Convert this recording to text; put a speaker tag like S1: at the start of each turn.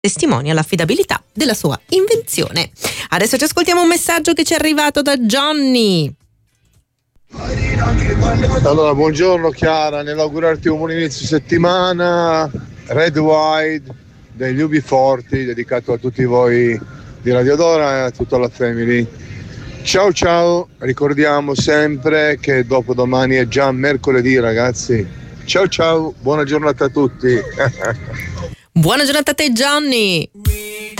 S1: testimonia l'affidabilità della sua invenzione. Adesso ci ascoltiamo un messaggio che ci è arrivato da Johnny.
S2: Allora, buongiorno Chiara, nell'augurarti un buon inizio settimana, Red Wide degli UB40, dedicato a tutti voi di Radio Dora e a tutta la family. Ciao ciao, ricordiamo sempre che dopodomani è già mercoledì, ragazzi. Ciao ciao, buona giornata a tutti.
S1: Buona giornata a te, Johnny.